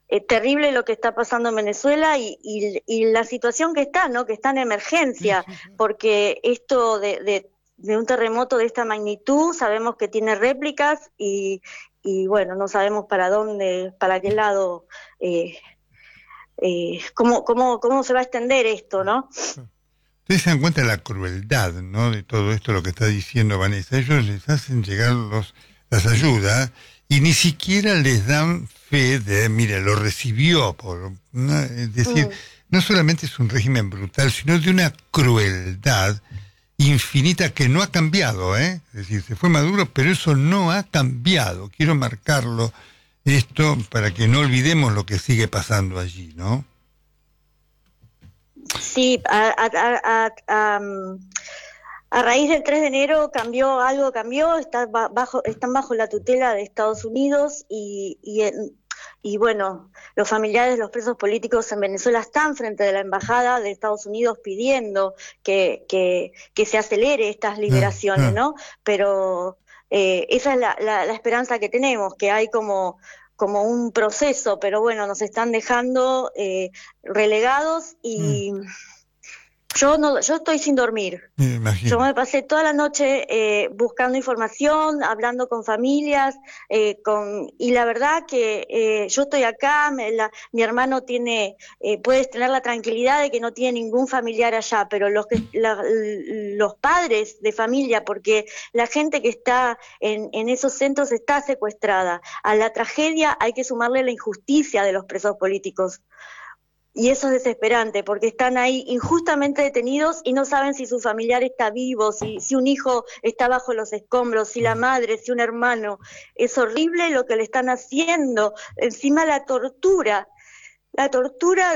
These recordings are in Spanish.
terrible lo que está pasando en Venezuela y la situación que está, ¿no? Que está en Sí, emergencia, sí, sí. porque esto de un terremoto de esta magnitud sabemos que tiene réplicas y bueno, no sabemos para dónde, para qué lado, eh, cómo se va a extender esto, ¿no? Ustedes se dan cuenta de la crueldad, ¿no? De todo esto, lo que está diciendo Vanessa. Ellos les hacen llegar las ayudas y ni siquiera les dan fe de, mire, lo recibió. ¿No? Es decir, Mm. no solamente es un régimen brutal, sino de una crueldad infinita que no ha cambiado, ¿eh? Es decir, se fue Maduro, pero eso no ha cambiado. Quiero marcarlo esto para que no olvidemos lo que sigue pasando allí, ¿no? Sí, a raíz del 3 de enero algo cambió, están bajo la tutela de Estados Unidos y bueno, los familiares de los presos políticos en Venezuela están frente de la embajada de Estados Unidos pidiendo que se acelere estas Ah, liberaciones, ah, ¿no? Pero esa es la esperanza que tenemos, que hay como un proceso, pero bueno, nos están dejando relegados ah, y yo estoy sin dormir. me Yo imagino. me pasé toda la noche buscando información, hablando con familias, y la verdad que yo estoy acá, mi hermano puedes tener la tranquilidad de que no tiene ningún familiar allá, pero los padres de familia, porque la gente que está en esos centros está secuestrada. A la tragedia hay que sumarle la injusticia de los presos políticos. Y eso es desesperante, porque están ahí injustamente detenidos y no saben si su familiar está vivo, si un hijo está bajo los escombros, si la madre, si un hermano. Es horrible lo que le están haciendo. Encima la tortura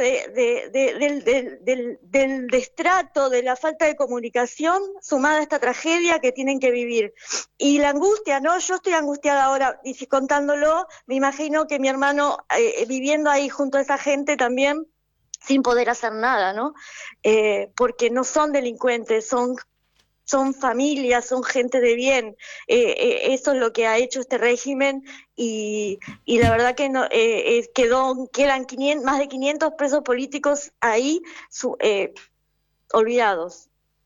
del destrato, de la falta de comunicación, sumada a esta tragedia que tienen que vivir. Y la angustia, ¿no? Yo estoy angustiada ahora, y si contándolo, me imagino que mi hermano, viviendo ahí junto a esa gente también, sin poder hacer nada, ¿no? Porque no son delincuentes, son familias, son gente de bien. Eso es lo que ha hecho este régimen y la verdad que no, quedan más de 500 presos políticos ahí olvidados.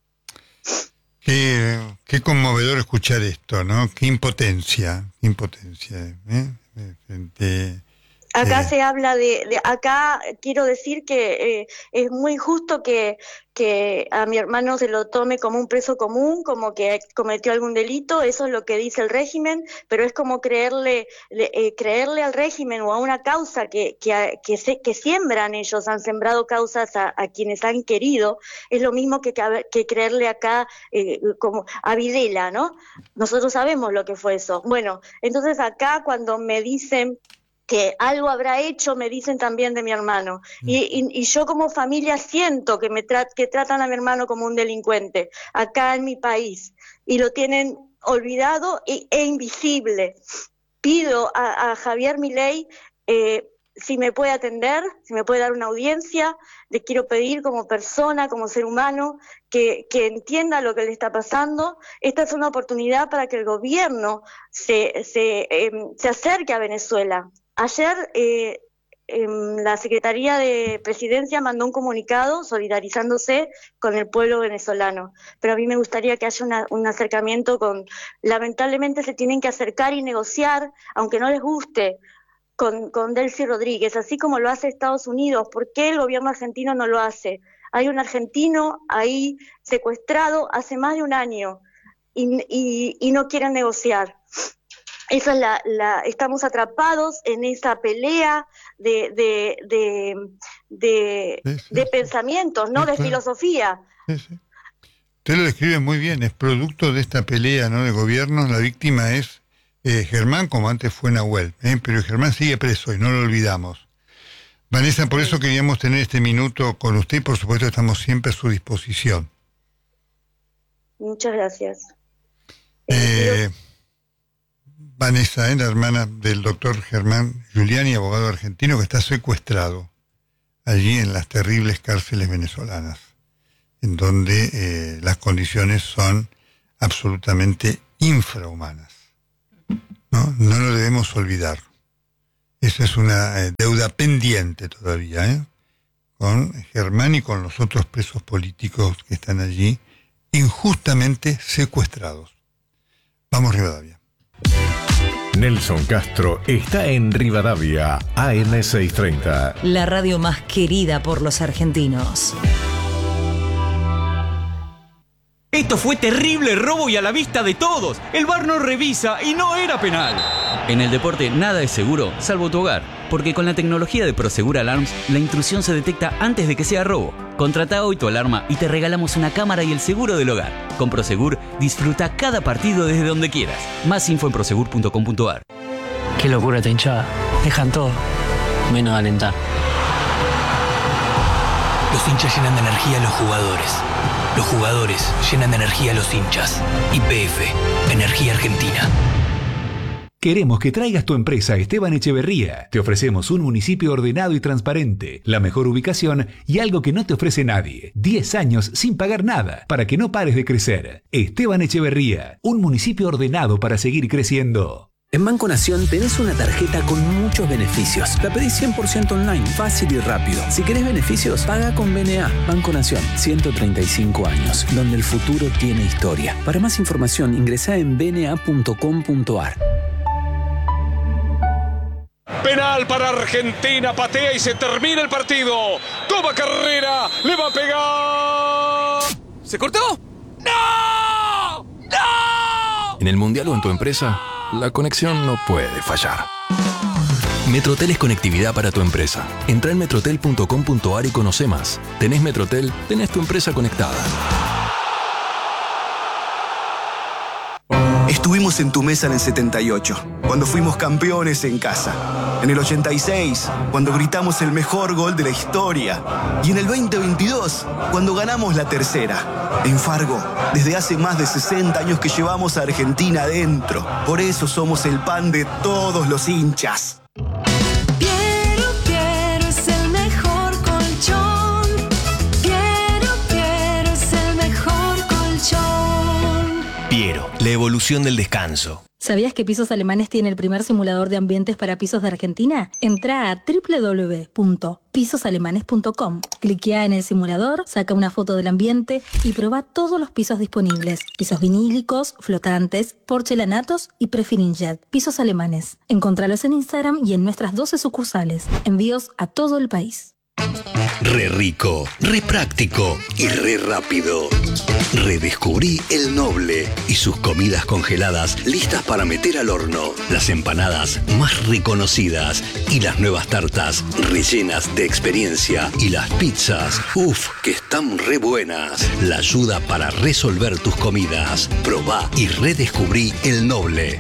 Qué conmovedor escuchar esto, ¿no? Qué impotencia, ¿eh? Frente, Acá eh, se habla acá quiero decir que es muy injusto que a mi hermano se lo tome como un preso común, como que cometió algún delito, eso es lo que dice el régimen, pero es como creerle al régimen o a una causa que siembran ellos, han sembrado causas a quienes han querido, es lo mismo que creerle acá como a Videla, ¿no? Nosotros sabemos lo que fue eso. Bueno, entonces acá cuando me dicen que algo habrá hecho, me dicen también de mi hermano. Y yo como familia siento que tratan a mi hermano como un delincuente acá en mi país y lo tienen olvidado e invisible. Pido a Javier Milei si me puede atender, si me puede dar una audiencia, le quiero pedir como persona, como ser humano, que entienda lo que le está pasando. Esta es una oportunidad para que el gobierno se acerque a Venezuela. Ayer la Secretaría de Presidencia mandó un comunicado solidarizándose con el pueblo venezolano, pero a mí me gustaría que haya un acercamiento lamentablemente se tienen que acercar y negociar, aunque no les guste, con Delcy Rodríguez, así como lo hace Estados Unidos. ¿Por qué el gobierno argentino no lo hace? Hay un argentino ahí secuestrado hace más de un año y no quieren negociar. Esa es estamos atrapados en esa pelea de, de, de, sí, sí, de sí, pensamientos, ¿no? sí, De claro, filosofía. sí, sí. Usted lo describe muy bien, es producto de esta pelea, ¿no? De gobiernos, la víctima es Germán, como antes fue Nahuel, pero Germán sigue preso y no lo olvidamos. Vanessa, por eso Sí. queríamos tener este minuto con usted y por supuesto estamos siempre a su disposición. Muchas gracias. Quiero Eh, Vanessa, la hermana del doctor Germán Giuliani, abogado argentino que está secuestrado allí en las terribles cárceles venezolanas, en donde las condiciones son absolutamente infrahumanas. ¿No? No lo debemos olvidar. Esa es una deuda pendiente todavía, con Germán y con los otros presos políticos que están allí, injustamente secuestrados. Vamos, Rivadavia. Nelson Castro está en Rivadavia, AM630. La radio más querida por los argentinos. Esto fue terrible robo y a la vista de todos. El VAR no revisa y no era penal. En el deporte nada es seguro, salvo tu hogar. Porque con la tecnología de Prosegur Alarms, la intrusión se detecta antes de que sea robo. Contrata hoy tu alarma y te regalamos una cámara y el seguro del hogar. Con Prosegur, disfruta cada partido desde donde quieras. Más info en prosegur.com.ar. Qué locura esta hinchada. Dejan todo, menos alentar. Los hinchas llenan de energía a los jugadores. Los jugadores llenan de energía a los hinchas. YPF, Energía Argentina. Queremos que traigas tu empresa a Esteban Echeverría. Te ofrecemos un municipio ordenado y transparente, la mejor ubicación y algo que no te ofrece nadie. 10 años sin pagar nada, para que no pares de crecer. Esteban Echeverría, un municipio ordenado para seguir creciendo. En Banco Nación tenés una tarjeta con muchos beneficios. La pedís 100% online, fácil y rápido. Si querés beneficios, paga con BNA. Banco Nación, 135 años, donde el futuro tiene historia. Para más información, ingresá en bna.com.ar. Penal para Argentina, patea y se termina el partido. Toma carrera, le va a pegar. ¿Se cortó? ¡No! ¡No! En el Mundial o en tu empresa, la conexión no puede fallar. Metrotel es conectividad para tu empresa. Entrá en metrotel.com.ar y conoce más. Tenés Metrotel, tenés tu empresa conectada. Estuvimos en tu mesa en el 78, cuando fuimos campeones en casa. En el 86, cuando gritamos el mejor gol de la historia. Y en el 2022, cuando ganamos la tercera. En Fargo, desde hace más de 60 años que llevamos a Argentina adentro. Por eso somos el pan de todos los hinchas. Piero es el mejor colchón. Piero es el mejor colchón. Piero, la evolución del descanso. ¿Sabías que Pisos Alemanes tiene el primer simulador de ambientes para pisos de Argentina? Entrá a www.pisosalemanes.com. Cliquea en el simulador, saca una foto del ambiente y probá todos los pisos disponibles. Pisos vinílicos, flotantes, porcelanatos y Prefirinjet. Pisos Alemanes. Encontralos en Instagram y en nuestras 12 sucursales. Envíos a todo el país. Re rico, re práctico y re rápido. Redescubrí El Noble y sus comidas congeladas listas para meter al horno. Las empanadas más reconocidas y las nuevas tartas rellenas de experiencia. Y las pizzas, que están re buenas. La ayuda para resolver tus comidas. Probá y redescubrí El Noble.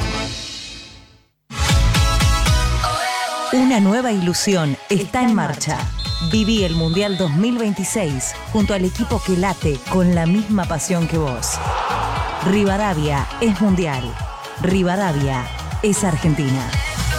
Una nueva ilusión está en marcha. Viví el Mundial 2026 junto al equipo que late con la misma pasión que vos. Rivadavia es Mundial. Rivadavia es Argentina.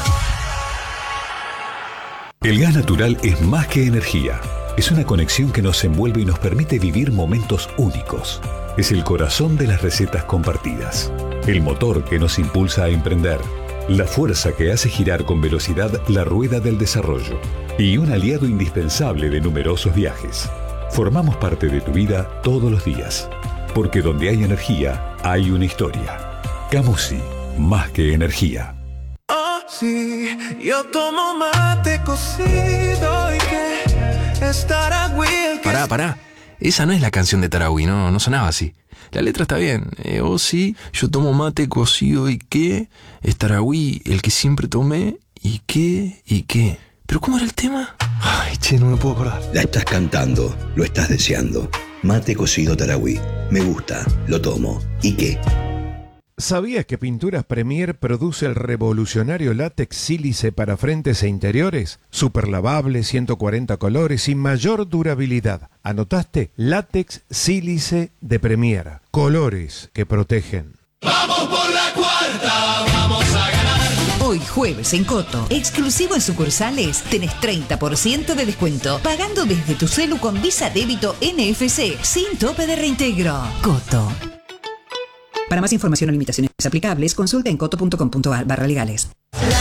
El gas natural es más que energía. Es una conexión que nos envuelve y nos permite vivir momentos únicos. Es el corazón de las recetas compartidas. El motor que nos impulsa a emprender. La fuerza que hace girar con velocidad la rueda del desarrollo. Y un aliado indispensable de numerosos viajes. Formamos parte de tu vida todos los días. Porque donde hay energía, hay una historia. Camusi, más que energía. Oh, sí, yo tomo mate cocido y que es Taragüí. Pará. Esa no es la canción de Taragüí, no sonaba así. La letra está bien. Oh, sí, yo tomo mate cocido y que es Taragüí, el que siempre tomé y qué. ¿Pero cómo era el tema? Ay, che, no me puedo acordar. La estás cantando, lo estás deseando. Mate cocido Taragüí. Me gusta, lo tomo. ¿Y qué? ¿Sabías que Pinturas Premier produce el revolucionario látex sílice para frentes e interiores? Super lavable, 140 colores y mayor durabilidad. ¿Anotaste? Látex sílice de Premier. Colores que protegen. ¡Vamos por la cuarta! ¡Vamos a ganar! Hoy jueves en Coto, exclusivo en sucursales, tenés 30% de descuento, pagando desde tu celu con Visa Débito NFC, sin tope de reintegro. Coto. Para más información o limitaciones aplicables, consulta en coto.com.ar/legales.